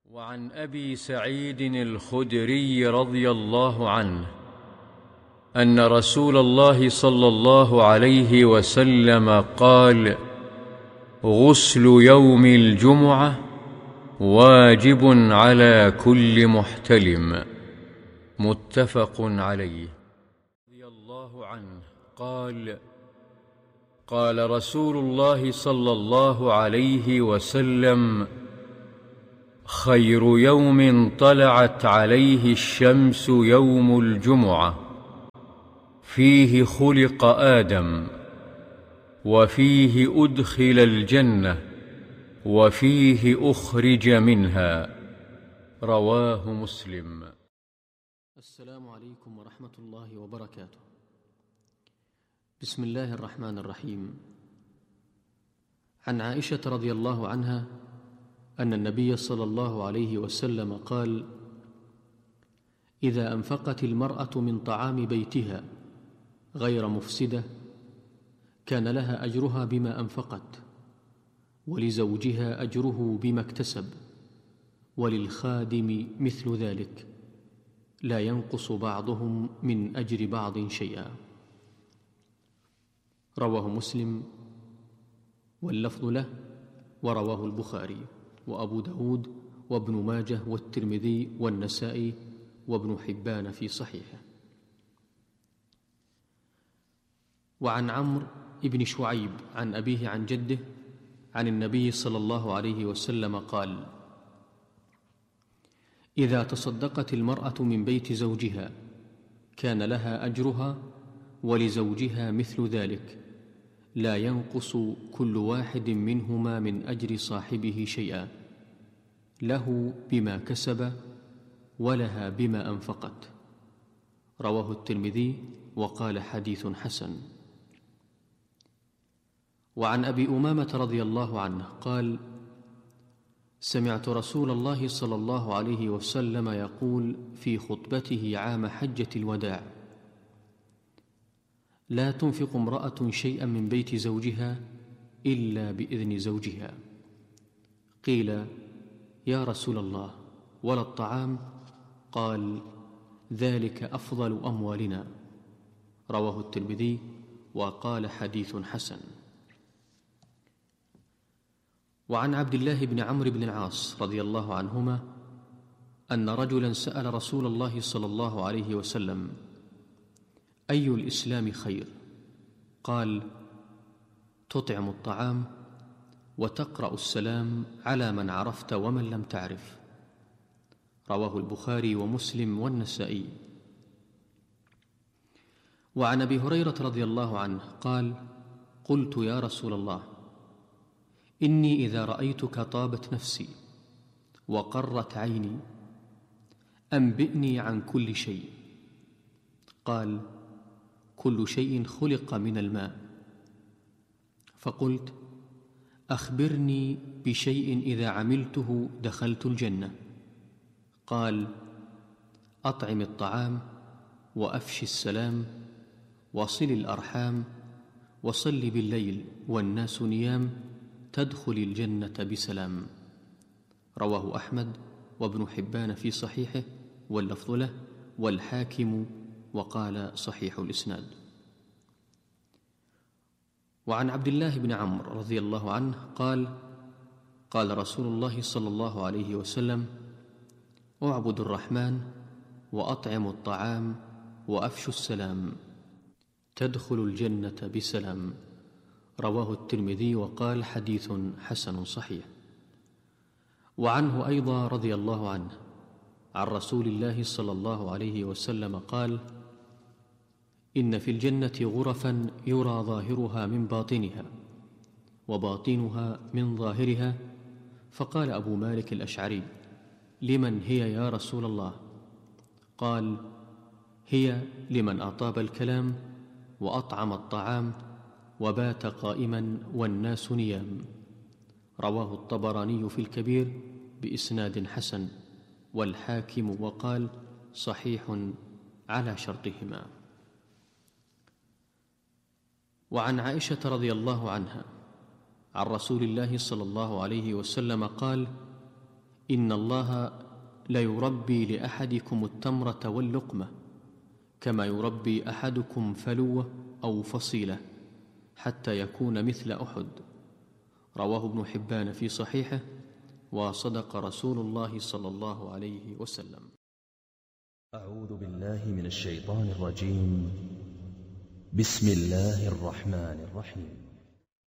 وعن أبي سعيد الخدري رضي الله عنه أن رسول الله صلى الله عليه وسلم قال: غسل يوم الجمعة واجب على كل محتلم. متفق عليه. رضي الله عنه قال: قال رسول الله صلى الله عليه وسلم: خير يوم طلعت عليه الشمس يوم الجمعة، فيه خلق آدم، وفيه أدخل الجنة، وفيه أخرج منها. رواه مسلم. السلام عليكم ورحمة الله وبركاته. بسم الله الرحمن الرحيم. عن عائشة رضي الله عنها أن النبي صلى الله عليه وسلم قال: إذا أنفقت المرأة من طعام بيتها غير مفسدة كان لها أجرها بما أنفقت، ولزوجها أجره بما اكتسب، وللخادم مثل ذلك، لا ينقص بعضهم من أجر بعض شيئا. رواه مسلم واللفظ له، ورواه البخاري وأبو داود وابن ماجه والترمذي والنسائي وابن حبان في صحيحه. وعن عمرو بن شعيب عن أبيه عن جده عن النبي صلى الله عليه وسلم قال: إذا تصدقت المرأة من بيت زوجها كان لها أجرها ولزوجها مثل ذلك، لا ينقص كل واحد منهما من أجر صاحبه شيئا، له بما كسب ولها بما أنفقت. رواه الترمذي وقال: حديث حسن. وعن أبي أمامة رضي الله عنه قال: سمعت رسول الله صلى الله عليه وسلم يقول في خطبته عام حجة الوداع: لا تنفق امرأة شيئا من بيت زوجها إلا بإذن زوجها. قيل: يا رسول الله، ولا الطعام؟ قال: ذلك أفضل أموالنا. رواه الترمذي وقال: حديث حسن. وعن عبد الله بن عمرو بن العاص رضي الله عنهما أن رجلا سأل رسول الله صلى الله عليه وسلم: أي الإسلام خير؟ قال: تطعم الطعام وتقرأ السلام على من عرفت ومن لم تعرف. رواه البخاري ومسلم والنسائي. وعن أبي هريرة رضي الله عنه قال: قلت: يا رسول الله، إني إذا رأيتك طابت نفسي وقرت عيني، أنبئني عن كل شيء. قال: كل شيء خلق من الماء. فقلت: أخبرني بشيء إذا عملته دخلت الجنة. قال: أطعم الطعام وأفش السلام وصل الأرحام وصل بالليل والناس نيام تدخل الجنة بسلام. رواه أحمد وابن حبان في صحيحه واللفظ له، والحاكم وقال: صحيح الإسناد. وعن عبد الله بن عمرو رضي الله عنه قال: قال رسول الله صلى الله عليه وسلم: اعبدوا الرحمن وأطعموا الطعام وأفشوا السلام تدخلوا الجنة بسلام. رواه الترمذي وقال: حديث حسن صحيح. وعنه أيضا رضي الله عنه عن رسول الله صلى الله عليه وسلم قال: إن في الجنة غرفا يرى ظاهرها من باطنها وباطنها من ظاهرها. فقال أبو مالك الأشعري: لمن هي يا رسول الله؟ قال: هي لمن أطاب الكلام وأطعم الطعام وبات قائما والناس نيام. رواه الطبراني في الكبير بإسناد حسن، والحاكم وقال: صحيح على شرطهما. وعن عائشة رضي الله عنها عن رسول الله صلى الله عليه وسلم قال: إن الله ليربي لأحدكم التمرة واللقمة كما يربي أحدكم فلوة أو فصيلة حتى يكون مثل أحد. رواه ابن حبان في صحيحه، وصدق رسول الله صلى الله عليه وسلم. أعوذ بالله من الشيطان الرجيم. بسم الله الرحمن الرحيم.